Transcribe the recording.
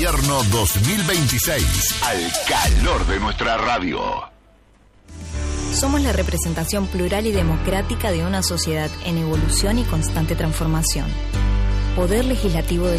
Invierno 2026. Al calor de nuestra radio. Somos la representación plural y democrática de una sociedad en evolución y constante transformación. Poder Legislativo del